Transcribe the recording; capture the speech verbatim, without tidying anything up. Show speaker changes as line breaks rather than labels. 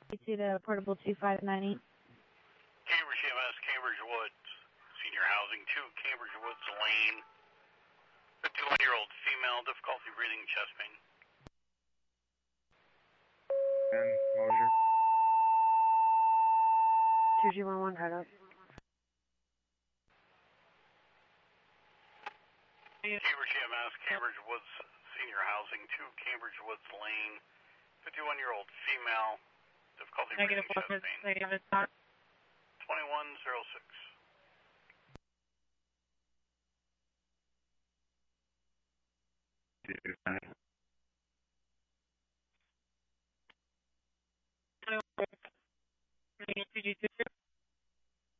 To the portable two five nine eight.
Cambridge E M S, Cambridge Woods, Senior Housing two, Cambridge Woods Lane. fifty-one-year-old female, difficulty breathing, chest pain.
And Mosier.
two zero one one, head up.
Cambridge E M S, Cambridge Woods Senior Housing two, Cambridge Woods Lane. fifty-one-year-old female, difficulty breathing, chest pain.
Negative.
twenty-one oh six.
Two G two.